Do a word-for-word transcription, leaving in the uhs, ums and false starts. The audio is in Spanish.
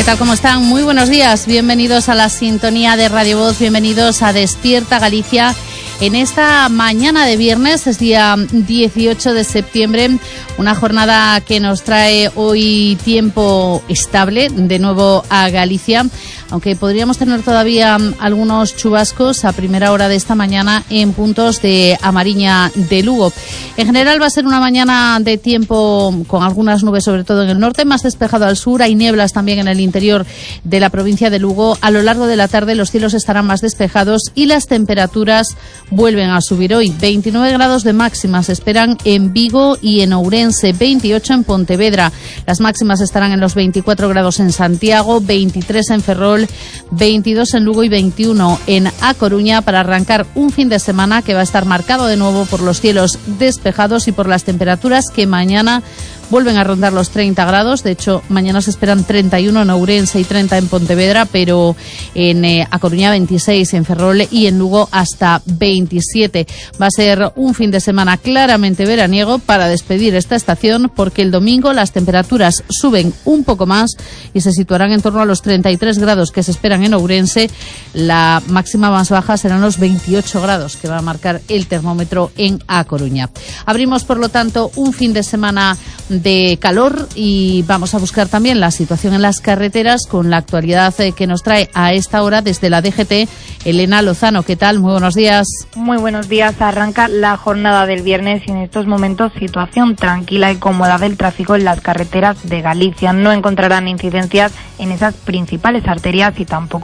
tal? ¿Cómo están? Muy buenos días. Bienvenidos a la sintonía de Radio Voz. Bienvenidos a Despierta Galicia. En esta mañana de viernes, es día dieciocho de septiembre, una jornada que nos trae hoy tiempo estable de nuevo a Galicia, aunque podríamos tener todavía algunos chubascos a primera hora de esta mañana en puntos de Amariña de Lugo. En general va a ser una mañana de tiempo con algunas nubes, sobre todo en el norte, más despejado al sur. Hay nieblas también en el interior de la provincia de Lugo. A lo largo de la tarde los cielos estarán más despejados y las temperaturas vuelven a subir hoy. veintinueve grados de máxima se esperan en Vigo y en Ourense, veintiocho en Pontevedra. Las máximas estarán en los veinticuatro grados en Santiago, veintitrés en Ferrol, veintidós en Lugo y veintiuno en A Coruña, para arrancar un fin de semana que va a estar marcado de nuevo por los cielos despejados y por las temperaturas que mañana vuelven a rondar los treinta grados. De hecho, mañana se esperan treinta y uno en Ourense y treinta en Pontevedra, pero en eh, A Coruña veintiséis, en Ferrol y en Lugo hasta veintisiete. Va a ser un fin de semana claramente veraniego para despedir esta estación, porque el domingo las temperaturas suben un poco más y se situarán en torno a los treinta y tres grados que se esperan en Ourense. La máxima más baja serán los veintiocho grados que va a marcar el termómetro en A Coruña. Abrimos, por lo tanto, un fin de semana de calor y vamos a buscar también la situación en las carreteras con la actualidad que nos trae a esta hora desde la D G T Elena Lozano. ¿Qué tal? Muy buenos días. Muy buenos días. Arranca la jornada del viernes y en estos momentos situación tranquila y cómoda del tráfico en las carreteras de Galicia. No encontrarán incidencias en esas principales arterias y tampoco